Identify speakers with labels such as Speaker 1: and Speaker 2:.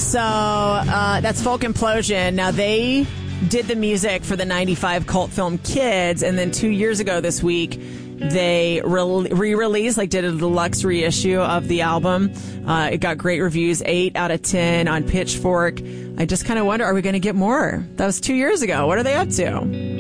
Speaker 1: So that's Folk Implosion. Now, they did the music for the 95 cult film Kids, and then 2 years ago this week, they re-released, did a deluxe reissue of the album. It got great reviews, 8 out of 10 on Pitchfork. I just kind of wonder, are we going to get more? That was 2 years ago. What are they up to?